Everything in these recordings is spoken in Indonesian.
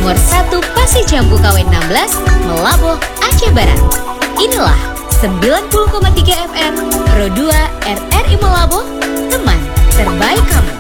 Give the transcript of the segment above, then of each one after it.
nomor 1 Pasir Jambu KW 16, Melaboh, Aceh Barat. Inilah 90,3 FM Pro 2 RRI Melaboh, teman terbaik kamu.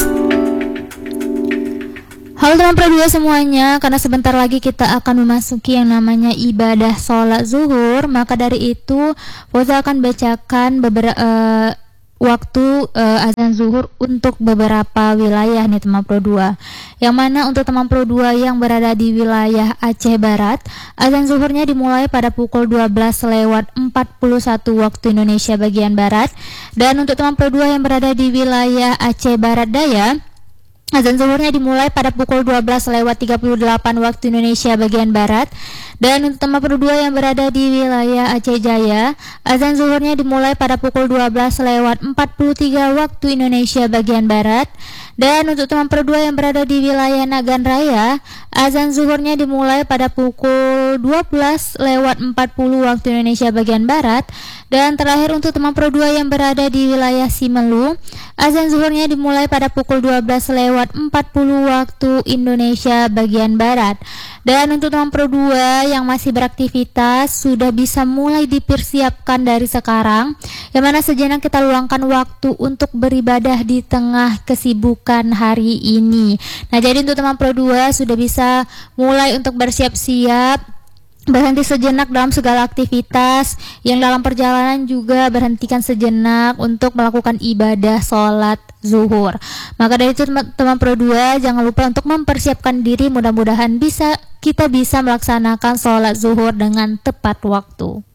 Halo teman Pro 2 semuanya, karena sebentar lagi kita akan memasuki yang namanya ibadah sholat zuhur. Maka dari itu Fauza akan bacakan beberapa waktu azan zuhur untuk beberapa wilayah nih teman Pro 2. Yang mana untuk teman Pro 2 yang berada di wilayah Aceh Barat, azan zuhurnya dimulai pada pukul 12:41 waktu Indonesia bagian Barat. Dan untuk teman Pro 2 yang berada di wilayah Aceh Barat Daya, azan zuhurnya dimulai pada pukul 12:38 waktu Indonesia bagian Barat. Dan untuk teman Pro 2 yang berada di wilayah Aceh Jaya, azan zuhurnya dimulai pada pukul 12:43 waktu Indonesia bagian Barat. Dan untuk teman Pro 2 yang berada di wilayah Nagan Raya, azan zuhurnya dimulai pada pukul 12:40 waktu Indonesia bagian Barat. Dan terakhir untuk teman Pro 2 yang berada di wilayah Simelu, azan zuhurnya dimulai pada pukul 12:40 waktu Indonesia bagian Barat. Dan untuk teman Pro 2 yang masih beraktivitas sudah bisa mulai dipersiapkan dari sekarang, yang mana sejenak kita luangkan waktu untuk beribadah di tengah kesibukan hari ini. Nah, jadi untuk teman Pro 2 sudah bisa mulai untuk bersiap-siap, berhenti sejenak dalam segala aktivitas, yang dalam perjalanan juga berhentikan sejenak untuk melakukan ibadah sholat zuhur. Maka dari itu teman Pro 2 jangan lupa untuk mempersiapkan diri, mudah-mudahan kita bisa melaksanakan sholat zuhur dengan tepat waktu.